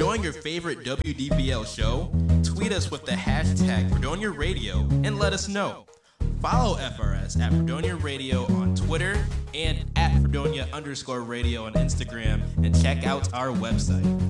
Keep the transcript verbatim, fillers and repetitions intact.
enjoying your favorite W D B L show? Tweet us with the hashtag Fredonia Radio and let us know. Follow F R S at Fredonia Radio on Twitter and at Fredonia underscore radio on Instagram, and check out our website,